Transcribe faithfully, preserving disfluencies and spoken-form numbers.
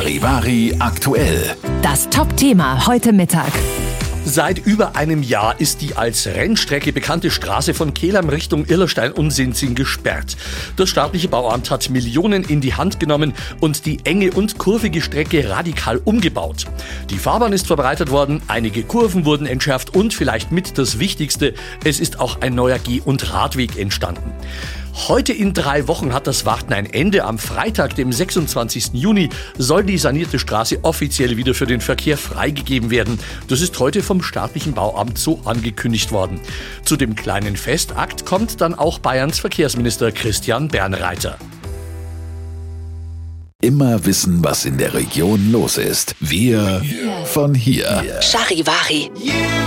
Charivari aktuell. Das Top-Thema heute Mittag. Seit über einem Jahr ist die als Rennstrecke bekannte Straße von Kelheim Richtung Illerstein und Sinzing gesperrt. Das staatliche Bauamt hat Millionen in die Hand genommen und die enge und kurvige Strecke radikal umgebaut. Die Fahrbahn ist verbreitert worden, einige Kurven wurden entschärft und vielleicht mit das Wichtigste, es ist auch ein neuer Geh- und Radweg entstanden. Heute in drei Wochen hat das Warten ein Ende. Am Freitag, dem sechsundzwanzigsten Juni, soll die sanierte Straße offiziell wieder für den Verkehr freigegeben werden. Das ist heute vom staatlichen Bauamt so angekündigt worden. Zu dem kleinen Festakt kommt dann auch Bayerns Verkehrsminister Christian Bernreiter. Immer wissen, was in der Region los ist. Wir von hier. Charivari.